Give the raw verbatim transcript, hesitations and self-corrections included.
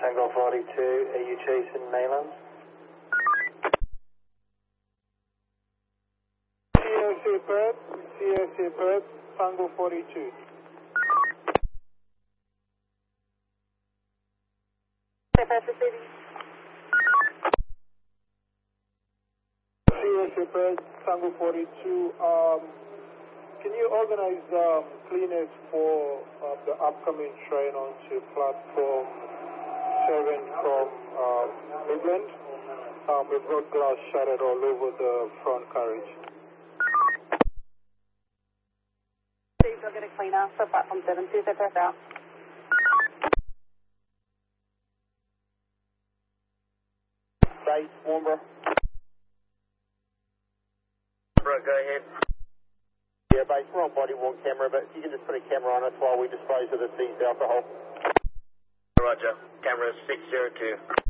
Tango forty-two, are you chasing Maylands? C S A Bird, C S A Bird, Tango forty-two. C S A Bird, Tango forty-two, um, can you organize um, cleaners for uh, the upcoming train onto platform seven from um, Midland? Um, we've got glass shattered all over the front carriage. Please go get a cleaner for platform seven, two zero out. Base, Warmborough. Warmborough, go ahead. Yeah, base, we're on body worn camera, but if you can just put a camera on us while we dispose of the seized alcohol. Roger, camera six zero two.